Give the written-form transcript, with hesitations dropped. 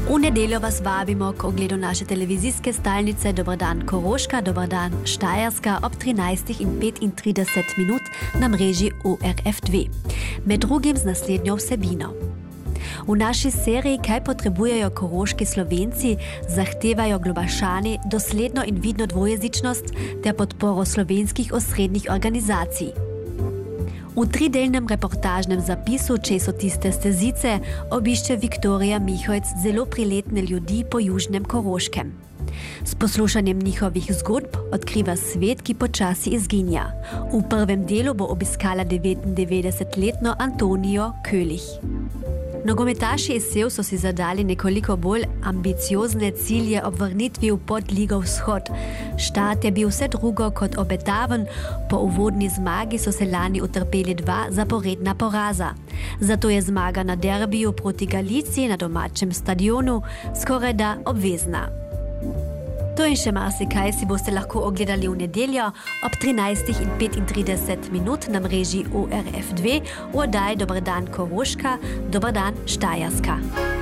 V nedeljo vas vabimo k ogledu naše televizijske stalnice Dobar dan Koroška, Dobar dan Štajerska ob 13:35 na mreži ORF2. Med drugim z naslednjo vsebino. V naši seriji Kaj potrebujejo koroški Slovenci zahtevajo Globašani dosledno in vidno dvojezičnost ter podporo slovenskih osrednjih organizacij. V tridelnem reportažnem zapisu Če so tiste stezice obišče Viktorija Mihojc zelo priletne ljudi po južnem Koroškem. S poslušanjem njihovih zgodb odkriva svet, ki počasi izginja. V prvem delu bo obiskala 99-letno Antonijo Kölich. Nogometaši iz Sev so si zadali nekoliko bolj ambiciozne cilje ob vrnitvi v podligo Vzhod. Štart je bil vse drugo kot obetaven, po uvodni zmagi so se lani utrpeli 2 zaporedna poraza. Zato je zmaga na derbiju proti Galiciji na domačem stadionu skorajda obvezna. To in še marsikaj si boste lahko ogledali v nedeljo ob 13:35 na mreži ORF2 v oddaji Dobar dan Koroška, Dobar dan Štajerska.